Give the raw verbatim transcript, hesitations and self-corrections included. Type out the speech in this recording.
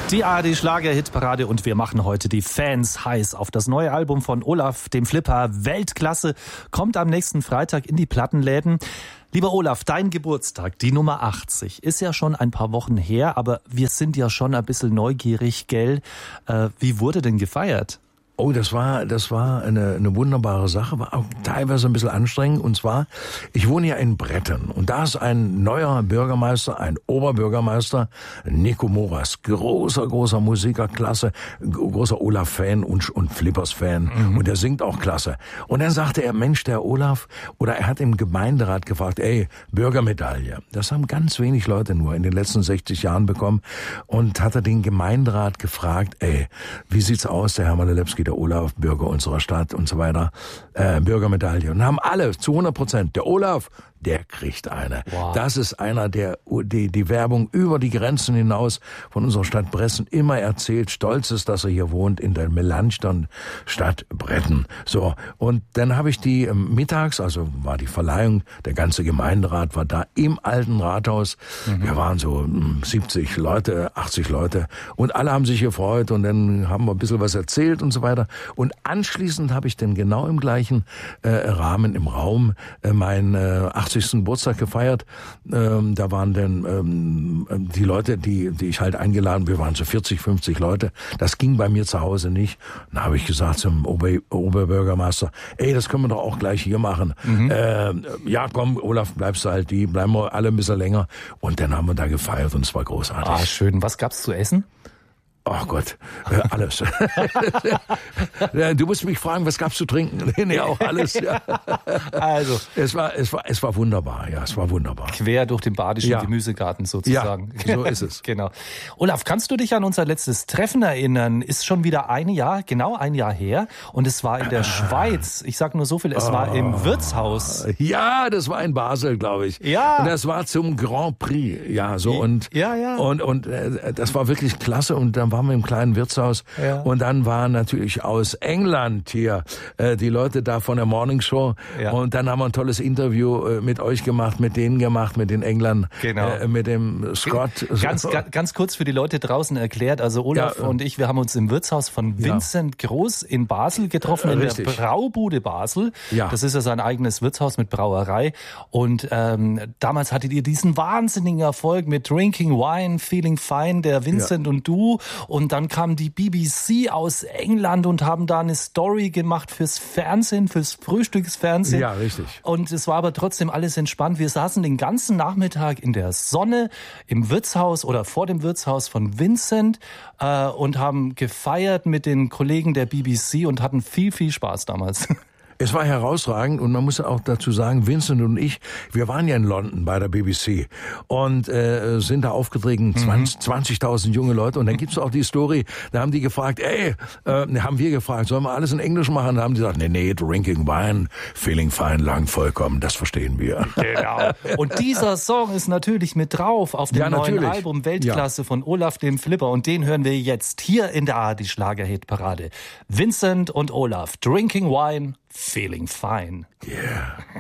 Die A R D-Schlager-Hitparade und wir machen heute die Fans heiß auf das neue Album von Olaf, dem Flipper. Weltklasse, kommt am nächsten Freitag in die Plattenläden. Lieber Olaf, dein Geburtstag, die Nummer achtzig, ist ja schon ein paar Wochen her, aber wir sind ja schon ein bisschen neugierig, gell? Äh, wie wurde denn gefeiert? Oh, das war, das war eine, eine wunderbare Sache, war auch teilweise ein bisschen anstrengend. Und zwar, ich wohne ja in Bretten und da ist ein neuer Bürgermeister, ein Oberbürgermeister, Nico Moras, großer, großer Musiker, klasse, großer Olaf-Fan und, und Flippers-Fan. Mhm. Und er singt auch klasse. Und dann sagte er, Mensch, der Olaf, oder er hat im Gemeinderat gefragt, ey, Bürgermedaille. Das haben ganz wenig Leute nur in den letzten sechzig Jahren bekommen. Und hat er den Gemeinderat gefragt, ey, wie sieht's aus, der Hermann Lebski, der Olaf, Bürger unserer Stadt und so weiter, äh, Bürgermedaille. Und haben alle zu hundert Prozent, der Olaf, der kriegt eine. Wow. Das ist einer, der die, die Werbung über die Grenzen hinaus von unserer Stadt Bressen immer erzählt, stolz ist, dass er hier wohnt in der Melanchthon Stadt Bretten. So, und dann habe ich die ähm, mittags, also war die Verleihung, der ganze Gemeinderat war da im alten Rathaus. Mhm. Wir waren so ähm, siebzig Leute, achtzig Leute und alle haben sich gefreut und dann haben wir ein bisschen was erzählt und so weiter. Und anschließend habe ich dann genau im gleichen äh, Rahmen, im Raum, äh, mein äh, achtzigsten Geburtstag gefeiert. Ähm, da waren dann ähm, die Leute, die die ich halt eingeladen, wir waren so vierzig, fünfzig Leute. Das ging bei mir zu Hause nicht. Dann habe ich gesagt zum Ober- Oberbürgermeister, ey, das können wir doch auch gleich hier machen. Mhm. Äh, ja, komm, Olaf, bleibst du halt die, bleiben wir alle ein bisschen länger. Und dann haben wir da gefeiert und es war großartig. Ah, schön. Was gab's zu essen? Ach Gott, äh, alles. Du musst mich fragen, was gab's zu trinken? Nee, auch alles. Ja. Also, es war, es war, es war wunderbar. Ja, es war wunderbar. Quer durch den badischen ja. Gemüsegarten sozusagen. Ja, so ist es. Genau. Olaf, kannst du dich an unser letztes Treffen erinnern? Ist schon wieder ein Jahr, genau ein Jahr her. Und es war in der ah. Schweiz. Ich sag nur so viel, es ah. war im Wirtshaus. Ja, das war in Basel, glaube ich. Ja. Und das war zum Grand Prix. Ja, so und ja, ja. und und äh, das war wirklich klasse. Und dann waren wir im kleinen Wirtshaus ja. und dann waren natürlich aus England hier äh, die Leute da von der Morning Show ja. und dann haben wir ein tolles Interview äh, mit euch gemacht, mit denen gemacht, mit den Engländern, genau. äh, mit dem Scott. Ganz, ganz, ganz kurz für die Leute draußen erklärt, also Olaf ja, und ich, wir haben uns im Wirtshaus von Vincent ja. Groß in Basel getroffen, in Richtig. der Braubude Basel. Ja. Das ist ja sein eigenes Wirtshaus mit Brauerei und ähm, damals hattet ihr diesen wahnsinnigen Erfolg mit Drinking Wine, Feeling Fine, der Vincent ja. und du. Und dann kam die B B C aus England und haben da eine Story gemacht fürs Fernsehen, fürs Frühstücksfernsehen. Ja, richtig. Und es war aber trotzdem alles entspannt. Wir saßen den ganzen Nachmittag in der Sonne im Wirtshaus oder vor dem Wirtshaus von Vincent äh, und haben gefeiert mit den Kollegen der B B C und hatten viel, viel Spaß damals. Es war herausragend und man muss auch dazu sagen, Vincent und ich, wir waren ja in London bei der B B C und äh, sind da aufgetreten, mhm. zwanzigtausend junge Leute und dann gibt's auch die Story, da haben die gefragt, ey, äh, haben wir gefragt, sollen wir alles in Englisch machen? Da haben die gesagt, nee, nee, drinking wine, feeling fine, lang, vollkommen, das verstehen wir. Genau. Und dieser Song ist natürlich mit drauf auf dem ja, neuen Album Weltklasse ja. von Olaf, dem Flipper und den hören wir jetzt hier in der A R D Schlager-Hitparade. Vincent und Olaf, Drinking Wine, Feeling Fine. Yeah.